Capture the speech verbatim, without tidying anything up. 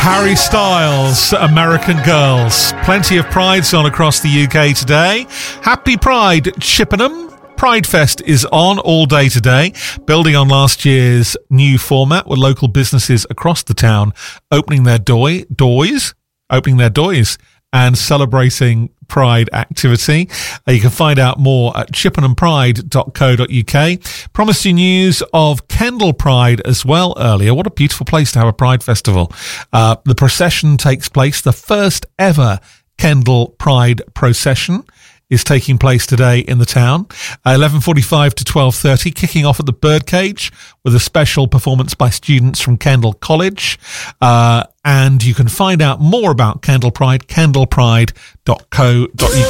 Harry Styles, American Girls. Plenty of prides on across the U K today. Happy Pride, Chippenham. Pride Fest is on all day today, building on last year's new format with local businesses across the town opening their doy, doors, opening their doors and celebrating Pride activity. Uh, you can find out more at chippenham pride dot co dot uk. Promised you news of Kendal Pride as well earlier. What a beautiful place to have a Pride festival. Uh, the procession takes place, the first ever Kendal Pride procession is taking place today in the town. Uh, eleven forty-five to twelve thirty, kicking off at the Birdcage with a special performance by students from Kendal College. Uh, and you can find out more about Kendal Pride, kendal pride dot co dot uk.